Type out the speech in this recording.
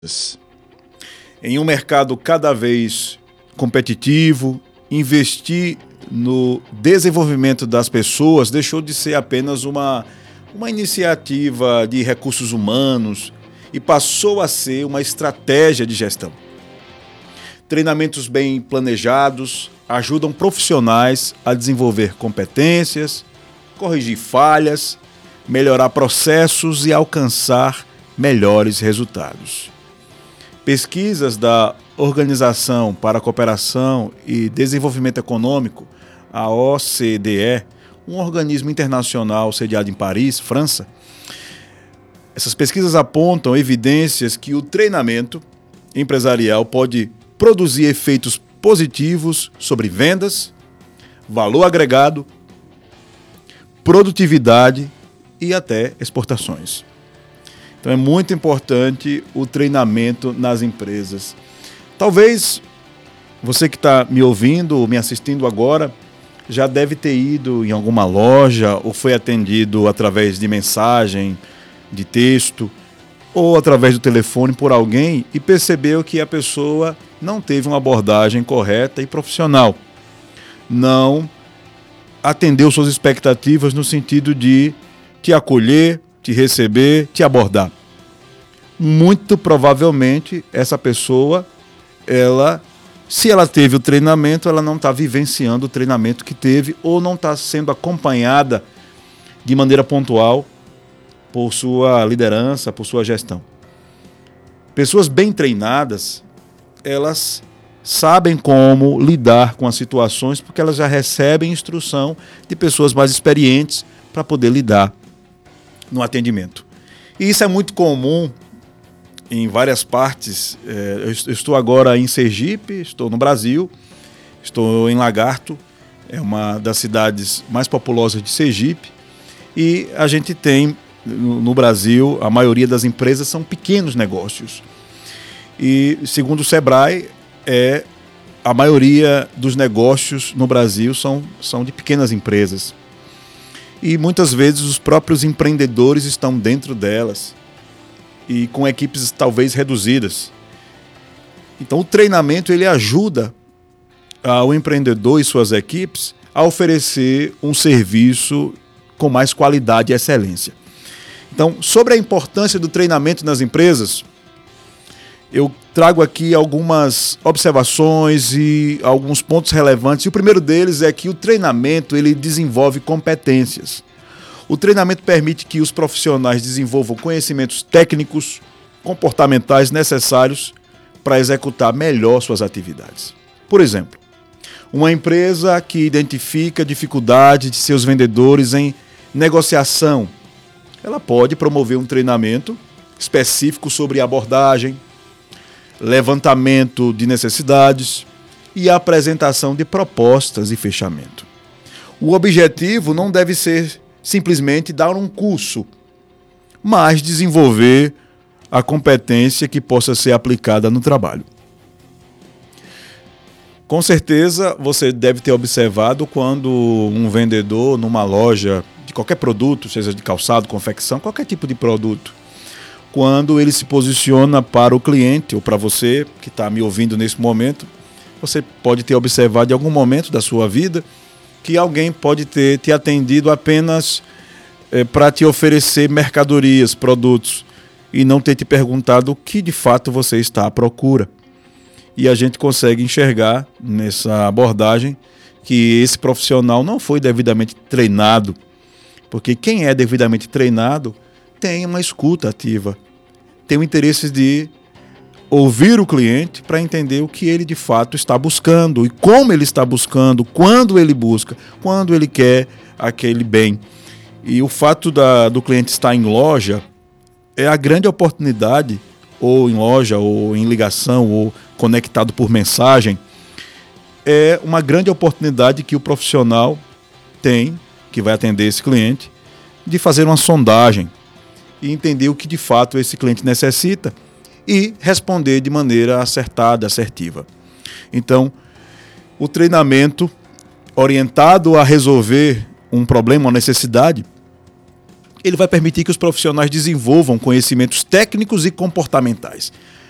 Em um mercado cada vez competitivo, investir no desenvolvimento das pessoas deixou de ser apenas uma iniciativa de recursos humanos e passou a ser uma estratégia de gestão. Treinamentos bem planejados ajudam profissionais a desenvolver competências, corrigir falhas, melhorar processos e alcançar melhores resultados. Pesquisas da Organização para a Cooperação e Desenvolvimento Econômico, a OCDE, um organismo internacional sediado em Paris, França. Essas pesquisas apontam evidências que o treinamento empresarial pode produzir efeitos positivos sobre vendas, valor agregado, produtividade e até exportações. Então é muito importante o treinamento nas empresas. Talvez você que está me ouvindo ou me assistindo agora já deve ter ido em alguma loja ou foi atendido através de mensagem, de texto ou através do telefone por alguém e percebeu que a pessoa não teve uma abordagem correta e profissional. Não atendeu suas expectativas no sentido de te acolher, te receber, te abordar. Muito provavelmente essa pessoa, se ela teve o treinamento, ela não está vivenciando o treinamento que teve ou não está sendo acompanhada de maneira pontual por sua liderança, por sua gestão. Pessoas bem treinadas, elas sabem como lidar com as situações porque elas já recebem instrução de pessoas mais experientes para poder lidar no atendimento. E isso é muito comum em várias partes. Eu estou agora em Sergipe, estou no Brasil, estou em Lagarto, é uma das cidades mais populosas de Sergipe, e a gente tem no Brasil, a maioria das empresas são pequenos negócios. E segundo o Sebrae, a maioria dos negócios no Brasil são de pequenas empresas. E muitas vezes os próprios empreendedores estão dentro delas e com equipes talvez reduzidas. Então o treinamento ele ajuda ao empreendedor e suas equipes a oferecer um serviço com mais qualidade e excelência. Então, sobre a importância do treinamento nas empresas, eu trago aqui algumas observações e alguns pontos relevantes. E o primeiro deles é que o treinamento ele desenvolve competências. O treinamento permite que os profissionais desenvolvam conhecimentos técnicos, comportamentais necessários para executar melhor suas atividades. Por exemplo, uma empresa que identifica dificuldade de seus vendedores em negociação, ela pode promover um treinamento específico sobre abordagem, levantamento de necessidades e apresentação de propostas e fechamento. O objetivo não deve ser simplesmente dar um curso, mas desenvolver a competência que possa ser aplicada no trabalho. Com certeza você deve ter observado quando um vendedor numa loja de qualquer produto, seja de calçado, confecção, qualquer tipo de produto, quando ele se posiciona para o cliente ou para você que está me ouvindo nesse momento, você pode ter observado em algum momento da sua vida que alguém pode ter te atendido apenas para te oferecer mercadorias, produtos, e não ter te perguntado o que de fato você está à procura. E a gente consegue enxergar nessa abordagem que esse profissional não foi devidamente treinado, porque quem é devidamente treinado tem uma escuta ativa, tem o interesse de ouvir o cliente para entender o que ele de fato está buscando e como ele está buscando, quando ele busca, quando ele quer aquele bem. E o fato do cliente estar em loja é a grande oportunidade, ou em loja, ou em ligação, ou conectado por mensagem, é uma grande oportunidade que o profissional tem, que vai atender esse cliente, de fazer uma sondagem e entender o que de fato esse cliente necessita e responder de maneira acertada, assertiva. Então, o treinamento orientado a resolver um problema, uma necessidade, ele vai permitir que os profissionais desenvolvam conhecimentos técnicos e comportamentais